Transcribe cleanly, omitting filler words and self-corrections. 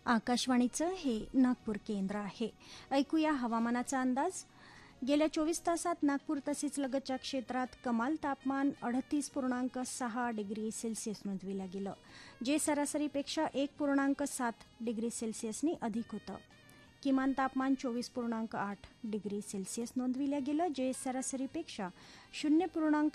आकाशवाणीचं हे नागपूर केंद्र आहे. ऐकूया हवामानाचा अंदाज. गेल्या 24 तासात नागपूर तसेच लगतच्या क्षेत्रात कमाल तापमान 38.6 डिग्री सेल्सिअस नोंदविलं गेलं, जे सरासरीपेक्षा 1.7 डिग्री सेल्सिअसनी अधिक होतं. किमान तापमान 24.8 डिग्री सेल्सिअस नोंदविलं गेलं, जे सरासरीपेक्षा 0.